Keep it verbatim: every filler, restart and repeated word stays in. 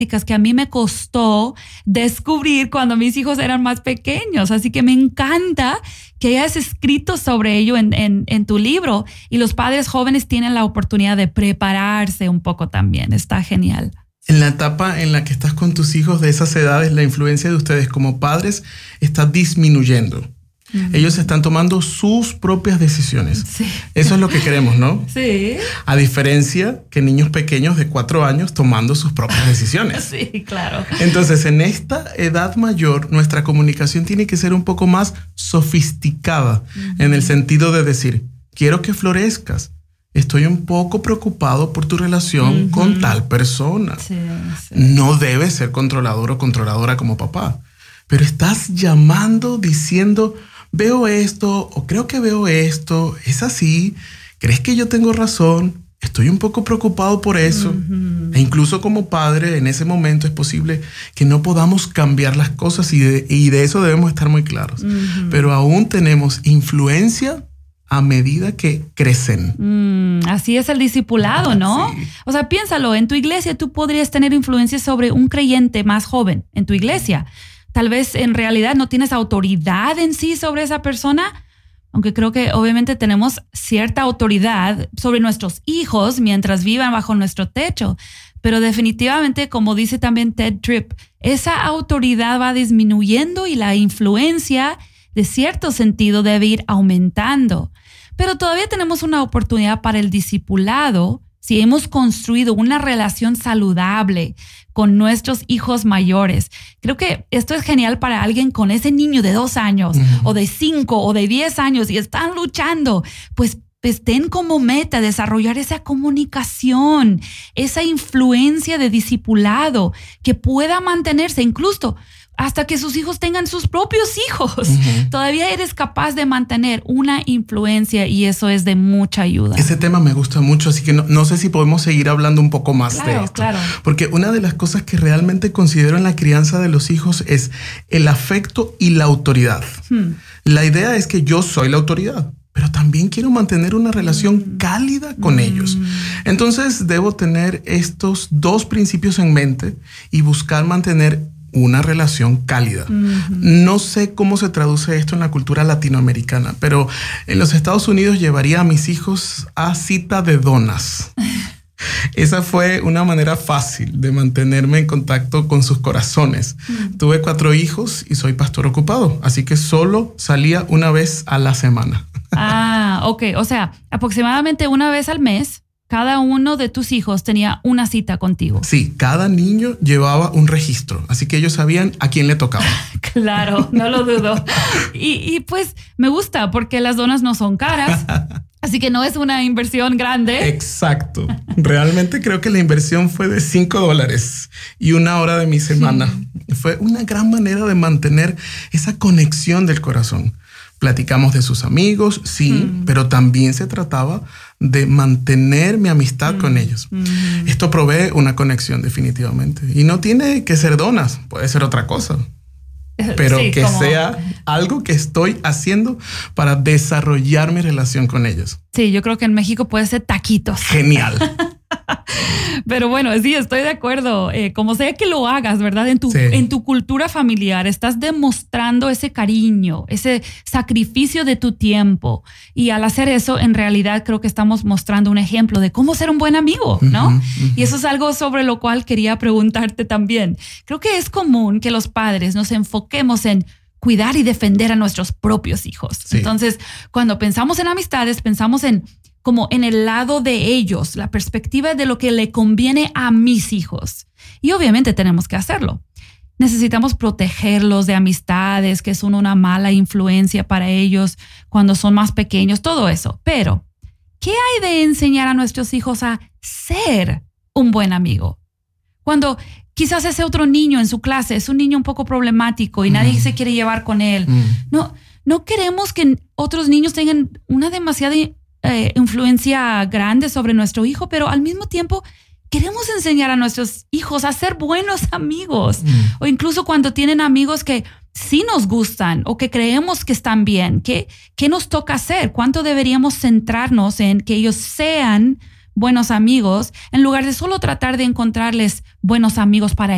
que a mí me costó descubrir cuando mis hijos eran más pequeños. Así que me encanta que hayas escrito sobre ello en, en, en tu libro, y los padres jóvenes tienen la oportunidad de prepararse un poco también. Está genial. En la etapa en la que estás con tus hijos de esas edades, la influencia de ustedes como padres está disminuyendo. Uh-huh. Ellos están tomando sus propias decisiones. Sí. Eso es lo que queremos, ¿no? Sí. A diferencia que niños pequeños de cuatro años tomando sus propias decisiones. Sí, claro. Entonces, en esta edad mayor, nuestra comunicación tiene que ser un poco más sofisticada, uh-huh, en el sentido de decir, quiero que florezcas. Estoy un poco preocupado por tu relación, uh-huh, con tal persona. Sí, sí. No debes ser controlador o controladora como papá, pero estás llamando diciendo, veo esto o creo que veo esto, es así, ¿crees que yo tengo razón? Estoy un poco preocupado por eso. Uh-huh. E incluso como padre, en ese momento es posible que no podamos cambiar las cosas, y de, y de eso debemos estar muy claros. Uh-huh. Pero aún tenemos influencia a medida que crecen. Mm, así es el discipulado, ¿no? Sí. O sea, piénsalo, en tu iglesia tú podrías tener influencia sobre un creyente más joven en tu iglesia. Tal vez en realidad no tienes autoridad en sí sobre esa persona, aunque creo que obviamente tenemos cierta autoridad sobre nuestros hijos mientras vivan bajo nuestro techo. Pero definitivamente, como dice también Ted Tripp, esa autoridad va disminuyendo y la influencia, de cierto sentido, debe ir aumentando. Pero todavía tenemos una oportunidad para el discipulado si hemos construido una relación saludable con nuestros hijos mayores. Creo que esto es genial para alguien con ese niño de dos años, uh-huh, o de cinco o de diez años y están luchando. Pues pues ten como meta desarrollar esa comunicación, esa influencia de discipulado que pueda mantenerse incluso hasta que sus hijos tengan sus propios hijos. Uh-huh. Todavía eres capaz de mantener una influencia, y eso es de mucha ayuda. Ese tema me gusta mucho, así que no, no sé si podemos seguir hablando un poco más, claro, de esto. Claro. Porque una de las cosas que realmente considero en la crianza de los hijos es el afecto y la autoridad. Hmm. La idea es que yo soy la autoridad, pero también quiero mantener una relación mm. cálida con mm. ellos. Entonces debo tener estos dos principios en mente y buscar mantener una relación cálida. Mm-hmm. No sé cómo se traduce esto en la cultura latinoamericana, pero en los Estados Unidos llevaría a mis hijos a cita de donas. Esa fue una manera fácil de mantenerme en contacto con sus corazones. Mm. Tuve cuatro hijos y soy pastor ocupado, así que solo salía una vez a la semana. Ah, ok. O sea, aproximadamente una vez al mes, cada uno de tus hijos tenía una cita contigo. Sí, cada niño llevaba un registro, así que ellos sabían a quién le tocaba. Claro, no lo dudo. Y, y pues me gusta porque las donas no son caras. Así que no es una inversión grande. Exacto. Realmente creo que la inversión fue de cinco dólares y una hora de mi semana. Sí. Fue una gran manera de mantener esa conexión del corazón. Platicamos de sus amigos, sí, mm. pero también se trataba de mantener mi amistad mm. con ellos. Mm. Esto provee una conexión definitivamente. Y no tiene que ser donas, puede ser otra cosa. Pero sí, que como... sea algo que estoy haciendo para desarrollar mi relación con ellos. Sí, yo creo que en México puede ser taquitos. Genial. Pero bueno, sí, estoy de acuerdo. Eh, como sea que lo hagas, ¿verdad? En tu, sí. en tu cultura familiar estás demostrando ese cariño, ese sacrificio de tu tiempo. Y al hacer eso, en realidad creo que estamos mostrando un ejemplo de cómo ser un buen amigo, ¿no? Uh-huh, uh-huh. Y eso es algo sobre lo cual quería preguntarte también. Creo que es común que los padres nos enfoquemos en cuidar y defender a nuestros propios hijos. Sí. Entonces, cuando pensamos en amistades, pensamos en como en el lado de ellos, la perspectiva de lo que le conviene a mis hijos. Y obviamente tenemos que hacerlo. Necesitamos protegerlos de amistades que son una mala influencia para ellos cuando son más pequeños, todo eso. Pero, ¿qué hay de enseñar a nuestros hijos a ser un buen amigo? Cuando quizás ese otro niño en su clase es un niño un poco problemático y mm. nadie se quiere llevar con él. Mm. No, no queremos que otros niños tengan una demasiada Eh, influencia grande sobre nuestro hijo, pero al mismo tiempo queremos enseñar a nuestros hijos a ser buenos amigos. Mm. O incluso cuando tienen amigos que sí nos gustan o que creemos que están bien, ¿qué, qué nos toca hacer? ¿Cuánto deberíamos centrarnos en que ellos sean buenos amigos en lugar de solo tratar de encontrarles buenos amigos para